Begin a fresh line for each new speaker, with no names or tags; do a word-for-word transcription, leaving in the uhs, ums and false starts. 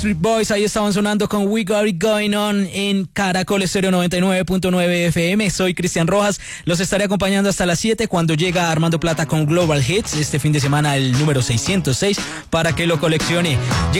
Backstreet Boys, ahí estaban sonando con We Got It Going On en Caracol Estéreo noventa y nueve punto nueve F M. Soy Cristian Rojas, los estaré acompañando hasta las siete cuando llega Armando Plata con Global Hits, este fin de semana el número seiscientos seis para que lo coleccione.